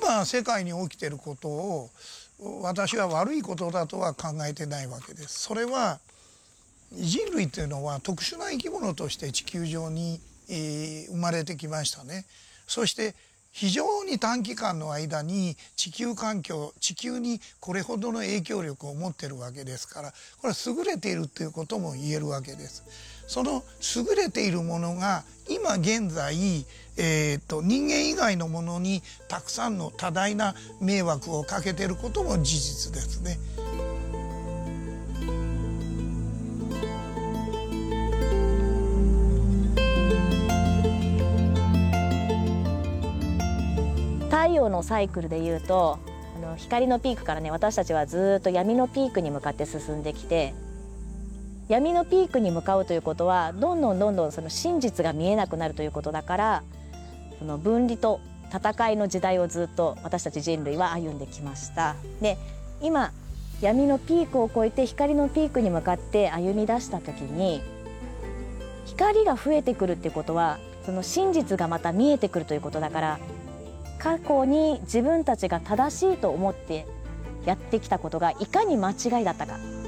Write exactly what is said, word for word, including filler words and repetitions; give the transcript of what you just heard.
今世界に起きていることを私は悪いことだとは考えてないわけです。それは人類というのは特殊な生き物として地球上に、えー、生まれてきましたね。そして非常に短期間の間に地球環境地球にこれほどの影響力を持っているわけですから、これは優れているということも言えるわけです。その優れているものが今現在、えー、と人間以外のものにたくさんの多大な迷惑をかけていることも事実ですね。 太陽のサイクルでいうと、あの光のピークからね、私たちはずっと闇のピークに向かって進んできて、闇のピークに向かうということはどんどんどんどんその真実が見えなくなるということだから、その分離と戦いの時代をずっと私たち人類は歩んできました。で、今闇のピークを越えて光のピークに向かって歩み出した時に、光が増えてくるっていうことはその真実がまた見えてくるということだから、過去に自分たちが正しいと思ってやってきたことがいかに間違いだったか。